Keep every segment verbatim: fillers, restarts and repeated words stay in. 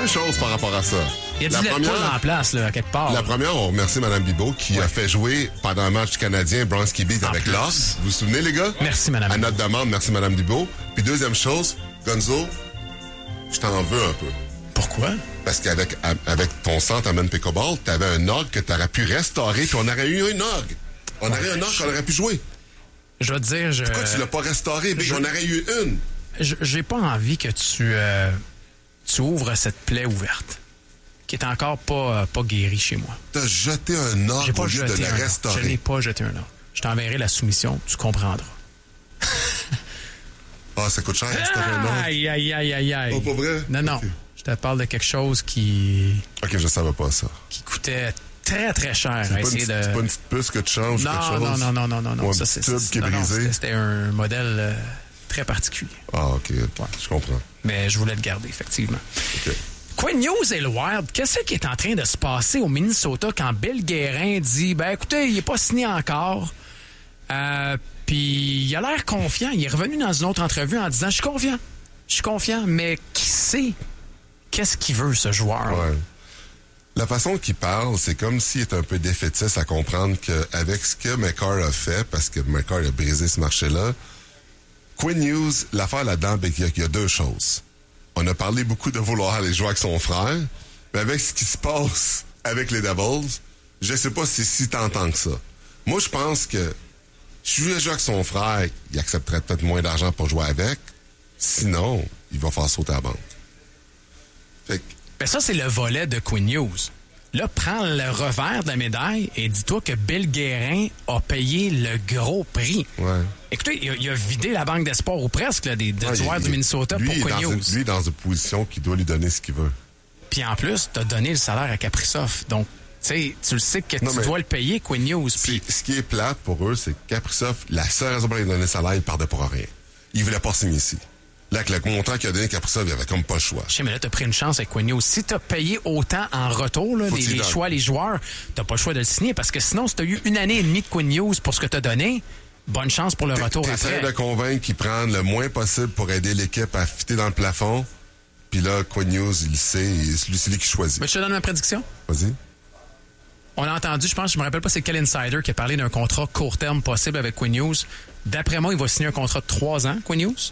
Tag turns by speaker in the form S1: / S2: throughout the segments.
S1: deux choses par rapport à ça.
S2: Il y a
S1: la
S2: du
S1: première,
S2: Leadpool en place, là, à quelque part.
S1: La première, on remercie Mme Bibeau qui
S2: ouais.
S1: a fait jouer pendant un match canadien Bronski Beat avec Lost. Vous vous souvenez, les gars?
S2: Merci, Mme
S1: À notre demande, merci, Mme Bibeau. Puis deuxième chose, Gonzo, je t'en veux un peu.
S2: Pourquoi?
S1: Parce qu'avec avec ton centre Amen Pickleball, t'avais un orgue que t'aurais pu restaurer, puis on aurait eu une orgue. On ouais, aurait eu un orgue je... qu'on aurait pu jouer.
S2: Je vais te dire, je...
S1: Pourquoi tu l'as pas restauré? Je... On aurait eu une.
S2: Je, j'ai pas envie que tu, euh, tu ouvres cette plaie ouverte, qui est encore pas, euh, pas guérie chez moi.
S1: T'as jeté un orgue au lieu de le restaurer.
S2: Je n'ai pas jeté un orgue. Je t'enverrai la soumission, tu comprendras.
S1: Ah, ça coûte cher, restaurer un orgue.
S2: Aïe, aïe, aïe, aïe, aïe.
S1: Oh, pas vrai?
S2: Non, non. Okay. Je te parle de quelque chose qui...
S1: OK, je savais pas ça.
S2: Qui coûtait très, très cher.
S1: C'est,
S2: à
S1: pas,
S2: essayer
S1: une,
S2: de...
S1: c'est pas une petite puce que tu changes
S2: non,
S1: quelque chose?
S2: Non, non, non, non, non, non.
S1: Ou un
S2: ça,
S1: petit
S2: c'est,
S1: tube
S2: c'est,
S1: qui est
S2: non,
S1: brisé?
S2: Non, c'était, c'était un modèle euh, très particulier.
S1: Ah, OK. Ouais, je comprends.
S2: Mais je voulais le garder, effectivement.
S1: OK.
S2: Quinn Hughes et le Wild, qu'est-ce qui est en train de se passer au Minnesota quand Bill Guérin dit, ben écoutez, il n'est pas signé encore. Euh, puis il a l'air confiant. Il est revenu dans une autre entrevue en disant, je suis confiant. Je suis confiant, mais qui sait qu'est-ce qu'il veut, ce joueur?
S1: Ouais. La façon qu'il parle, c'est comme s'il est un peu défaitiste à comprendre qu'avec ce que McCarr a fait, parce que McCarr a brisé ce marché-là, Quinn Hughes, l'affaire là-dedans, ben, il y a deux choses. On a parlé beaucoup de vouloir aller jouer avec son frère, mais avec ce qui se passe avec les Devils, je sais pas si c'est si tentant que ça. Moi, je pense que si je voulais jouer avec son frère, il accepterait peut-être moins d'argent pour jouer avec. Sinon, il va faire sauter la bande. Fait que...
S2: Ben ça, c'est le volet de Quinn Hughes. Là, prends le revers de la médaille et dis-toi que Bill Guérin a payé le gros prix.
S1: Ouais.
S2: Écoutez, il a, il a vidé la banque d'espoir ou presque là, des, des
S1: ouais,
S2: joueurs
S1: il,
S2: du Minnesota
S1: lui,
S2: pour Quinn Hughes.
S1: Une, lui, dans une position qui doit lui donner ce qu'il veut.
S2: Puis en plus, tu as donné le salaire à Kaprizov. Donc, tu sais, tu le sais que non, tu dois le payer, Quinn Hughes. Puis...
S1: Ce qui est plate pour eux, c'est que Kaprizov, la seule raison pour lui donner le salaire, il perdait pour rien. Il voulait pas signer ici. Là, avec le montant qu'il a donné Kaprizov, il avait comme pas le choix.
S2: Je sais, mais là, t'as pris une chance avec Quinn Hughes. Si t'as payé autant en retour, là, les, les choix, les joueurs, t'as pas le choix de le signer parce que sinon, si t'as eu une année et demie de Quinn Hughes pour ce que t'as donné, bonne chance pour le
S1: t'es,
S2: retour
S1: t'es
S2: après.
S1: T'essaies de convaincre qu'ils prennent le moins possible pour aider l'équipe à fitter dans le plafond. Puis là, Quinn Hughes, il le sait, et c'est lui, c'est lui qui choisit.
S2: Mais je te donne ma prédiction.
S1: Vas-y.
S2: On a entendu, je pense, je me rappelle pas, c'est quel insider qui a parlé d'un contrat court terme possible avec Quinn Hughes. D'après moi, il va signer un contrat de trois ans, Quinn Hughes.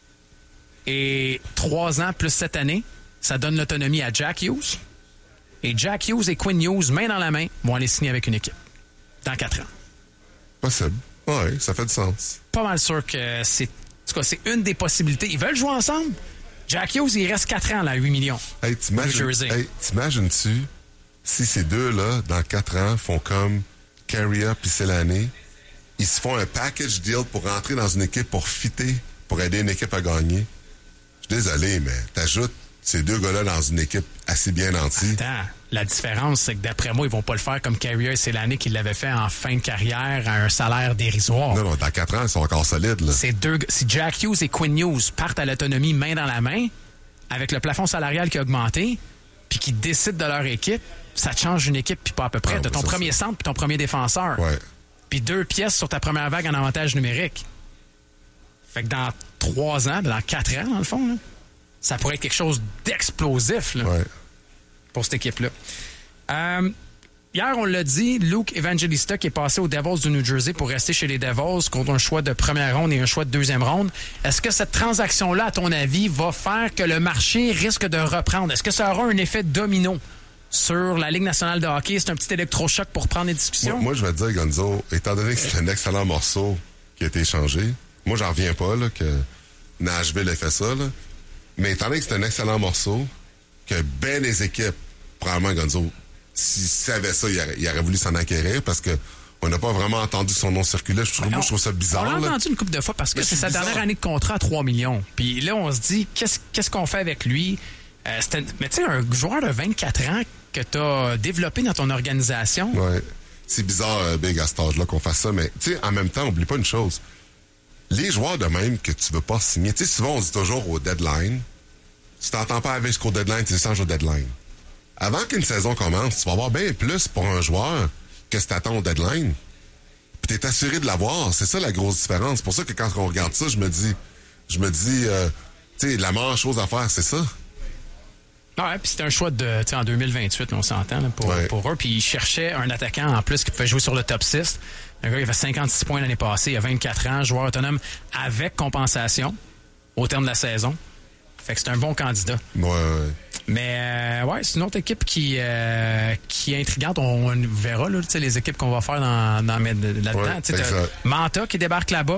S2: Et trois ans plus cette année, ça donne l'autonomie à Jack Hughes. Et Jack Hughes et Quinn Hughes, main dans la main, vont aller signer avec une équipe. Dans quatre ans.
S1: Possible. Oui, ça fait du sens.
S2: Pas mal sûr que c'est... En tout cas, c'est une des possibilités. Ils veulent jouer ensemble. Jack Hughes, il reste quatre ans, là, à huit millions.
S1: Hey, t'imagines, hey, t'imagines-tu si ces deux-là, dans quatre ans, font comme Carrier puis Selane, ils se font un package deal pour rentrer dans une équipe pour fitter, pour aider une équipe à gagner? Je suis désolé, mais t'ajoutes ces deux gars-là dans une équipe assez bien nantie.
S2: Attends, la différence, c'est que d'après moi, ils vont pas le faire comme Carrier et Selane qui l'avaient fait en fin de carrière à un salaire dérisoire.
S1: Non, non, dans quatre ans, ils sont encore solides, là.
S2: C'est deux, si Jack Hughes et Quinn Hughes partent à l'autonomie main dans la main, avec le plafond salarial qui a augmenté, puis qui décident de leur équipe, ça te change une équipe, puis pas à peu près. Ah, t'as ton ça, premier ça. centre puis ton premier défenseur.
S1: Ouais.
S2: Puis deux pièces sur ta première vague en avantage numérique. Fait que dans trois ans, dans quatre ans, dans le fond, là, ça pourrait être quelque chose d'explosif là,
S1: ouais.
S2: pour cette équipe-là. Euh, hier, on l'a dit, Luke Evangelista qui est passé aux Devils du New Jersey pour rester chez les Devils contre un choix de première ronde et un choix de deuxième ronde. Est-ce que cette transaction-là, à ton avis, va faire que le marché risque de reprendre? Est-ce que ça aura un effet domino sur la Ligue nationale de hockey? C'est un petit électrochoc pour prendre les discussions?
S1: Moi, moi je vais te dire, Gonzo, étant donné que c'est un excellent morceau qui a été échangé, moi, j'en reviens pas là, que Nashville ait fait ça, là. Mais étant donné que c'est un excellent morceau, que ben les équipes, probablement Gonzo, s'ils savaient ça, ils auraient, ils auraient voulu s'en acquérir parce que on n'a pas vraiment entendu son nom circuler. Je trouve, moi, je trouve ça bizarre.
S2: On l'a
S1: là.
S2: entendu une couple de fois parce que
S1: mais
S2: c'est,
S1: c'est
S2: sa
S1: bizarre.
S2: dernière année de contrat à trois millions. Puis là, on se dit, qu'est-ce, qu'est-ce qu'on fait avec lui? Euh, c'est un, mais tu sais, un joueur de vingt-quatre ans que tu as développé dans ton organisation.
S1: Ouais. C'est bizarre, euh, Big, à cet âge-là, qu'on fasse ça. Mais tu sais, en même temps, oublie pas une chose. Les joueurs de même que tu veux pas signer, tu sais, souvent on dit toujours au deadline, tu t'entends pas avec jusqu'au deadline, tu échanges au deadline. Avant qu'une saison commence, tu vas avoir bien plus pour un joueur que si t'attends au deadline. Puis t'es assuré de l'avoir. C'est ça la grosse différence. C'est pour ça que quand on regarde ça, je me dis, je me dis, euh, tu sais, la meilleure chose à faire, c'est ça.
S2: Ouais, puis c'était un choix de, tu sais, en deux mille vingt-huit, on s'entend, là, pour,
S1: ouais.
S2: pour eux. Puis ils cherchaient un attaquant en plus qui pouvait jouer sur le top six. Un gars qui a fait cinquante-six points l'année passée, il a vingt-quatre ans, joueur autonome avec compensation au terme de la saison. Fait que c'est un bon candidat.
S1: Ouais, ouais.
S2: Mais euh, ouais, c'est une autre équipe qui, euh, qui est intrigante. On, on verra là, les équipes qu'on va faire dans, dans, là-dedans. Ouais, t'as Manta qui débarque là-bas.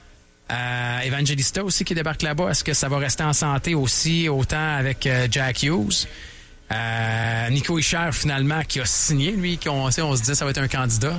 S2: Euh, Evangelista aussi qui débarque là-bas. Est-ce que ça va rester en santé aussi, autant avec euh, Jack Hughes? Euh, Nico Hischier, finalement, qui a signé, lui, qu'on, on se dit que ça va être un candidat.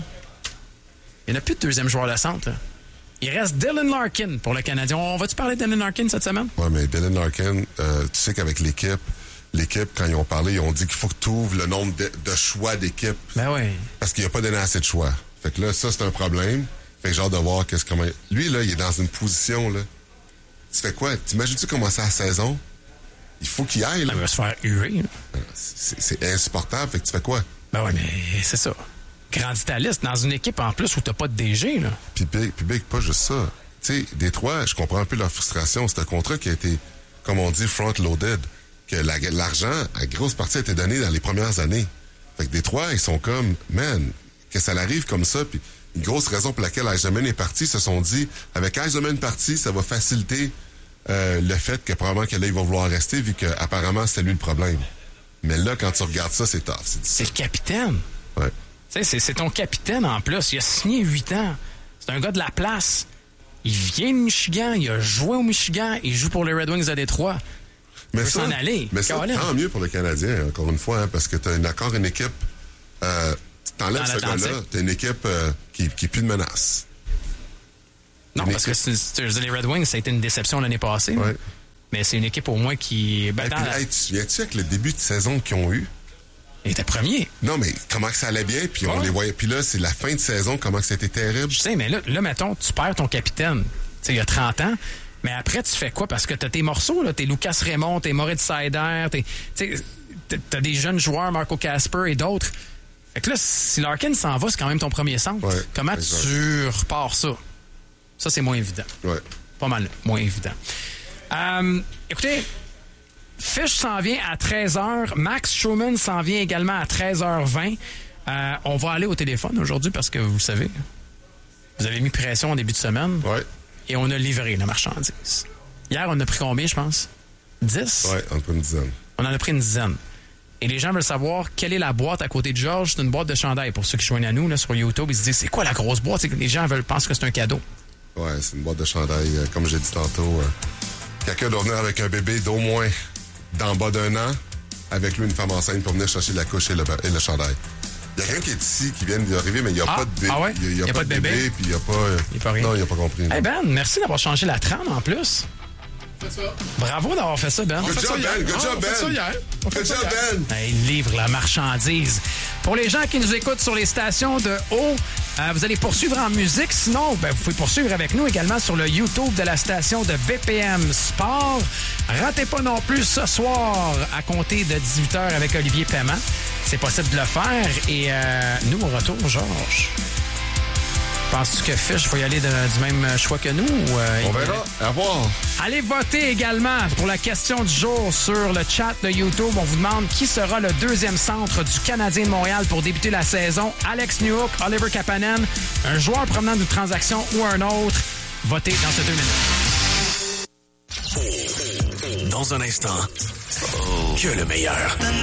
S2: Il n'y en a plus de deuxième joueur de centre, là. Il reste Dylan Larkin pour le Canadien. On va-tu parler de Dylan Larkin cette semaine?
S1: Oui, mais Dylan Larkin, euh, tu sais qu'avec l'équipe, l'équipe, quand ils ont parlé, ils ont dit qu'il faut que tu ouvres le nombre de, de choix d'équipe.
S2: Ben oui.
S1: Parce qu'il n'y a pas donné assez de choix. Fait que là, ça, c'est un problème. Fait que j'ai hâte de voir qu'est-ce comment. Lui, là, il est dans une position, là. Tu fais quoi? T'imagines-tu commencer la saison? Il faut qu'il aille, là.
S2: Il va se faire huer, là.
S1: C'est, c'est insupportable. Fait que tu fais quoi?
S2: Ben oui, mais c'est ça. Grandis ta liste dans une équipe en plus où t'as pas de D G, là.
S1: Puis Big, puis Big, pas juste ça. Tu sais, Détroit, je comprends un peu leur frustration. C'est un contrat qui a été, comme on dit, front-loaded. Que la, l'argent, à grosse partie, a été donné dans les premières années. Fait que Détroit, ils sont comme, man, que ça l'arrive comme ça. Puis une grosse raison pour laquelle Eisenman est parti, se sont dit, avec Eisenman parti, ça va faciliter euh, le fait que probablement que là, il va vouloir rester, vu qu'apparemment, c'était lui le problème. Mais là, quand tu regardes ça, c'est tough. C'est,
S2: c'est le capitaine.
S1: Ouais.
S2: C'est, c'est ton capitaine en plus. Il a signé huit ans. C'est un gars de la place. Il vient de Michigan. Il a joué au Michigan. Il joue pour les Red Wings de Détroit. Il
S1: mais
S2: peut
S1: ça,
S2: s'en aller.
S1: Mais ça, tant mieux pour le Canadien, encore une fois, hein, parce que tu as encore une équipe. Euh, T'enlèves ce gars-là, t'as une équipe euh, qui n'est plus de menace.
S2: Non,
S1: une
S2: parce
S1: équipe...
S2: que c'est, c'est, les Red Wings, ça a été une déception l'année passée.
S1: Ouais.
S2: Mais c'est une équipe au moins qui. Ben,
S1: hey, puis,
S2: la...
S1: hey, tu te souviens-tu avec le début de saison qu'ils ont eu?
S2: Il était premier.
S1: Non, mais comment que ça allait bien, puis on ouais. les voyait. Puis là, c'est la fin de saison, comment que c'était terrible.
S2: Je sais, mais là, là, mettons, tu perds ton capitaine. Tu sais, il y a trente ans. Mais après, tu fais quoi? Parce que t'as tes morceaux, là. T'es Lucas Raymond, t'es Moritz Seider, t'es, tu sais, t'as des jeunes joueurs, Marco Casper et d'autres. Fait que là, si Larkin s'en va, c'est quand même ton premier centre.
S1: Ouais,
S2: comment exact. Tu repars ça? Ça, c'est moins évident.
S1: Ouais.
S2: Pas mal moins évident. Euh, écoutez, Fish s'en vient à treize heures. Max Stroman s'en vient également à treize heures vingt. Euh, on va aller au téléphone aujourd'hui parce que, vous savez, vous avez mis pression au début de semaine.
S1: Ouais.
S2: Et on a livré la marchandise. Hier, on a pris combien, je pense? dix?
S1: Oui, un peu une dizaine.
S2: On en a pris une dizaine. Et les gens veulent savoir quelle est la boîte à côté de Georges. C'est une boîte de chandail. Pour ceux qui joignent à nous là, sur YouTube, ils se disent, c'est quoi la grosse boîte? C'est que les gens veulent, pensent que c'est un cadeau.
S1: Oui, c'est une boîte de chandail. Euh, comme j'ai dit tantôt, euh, quelqu'un doit venir avec un bébé d'au moins d'en bas d'un an, avec lui une femme enceinte pour venir chercher la couche et le, et le chandail. Il y a quelqu'un qui est ici, qui vient d'arriver, mais il n'y a,
S2: ah,
S1: pas de bébé.
S2: Ah ouais?
S1: Il n'y a, a, a, a pas de bébé, bébé puis il n'y a pas... Euh,
S2: il pas rien.
S1: Non, il n'a pas compris.
S2: Hey Ben, merci d'avoir changé la trame en plus.
S3: Ça.
S2: Bravo d'avoir fait ça, Ben.
S1: Good job, Ben. Good job, Ben.
S3: On fait ça hier. On fait
S1: Good
S3: ça
S1: job,
S3: hier.
S1: Ben.
S2: Hey, il livre la marchandise. Pour les gens qui nous écoutent sur les stations de haut, euh, vous allez poursuivre en musique. Sinon, ben, vous pouvez poursuivre avec nous également sur le YouTube de la station de B P M Sport. Ratez pas non plus ce soir à compter de dix-huit heures avec Olivier Paiement. C'est possible de le faire. Et euh, nous, au retour, Georges. Penses-tu que Fish va y aller de, du même choix que nous? Ou, euh,
S1: On verra. À voir.
S2: Allez voter également pour la question du jour sur le chat de YouTube. On vous demande qui sera le deuxième centre du Canadien de Montréal pour débuter la saison. Alex Newhook, Oliver Kapanen, un joueur provenant d'une transaction ou un autre. Votez dans ces deux minutes.
S4: Dans un instant, que le meilleur.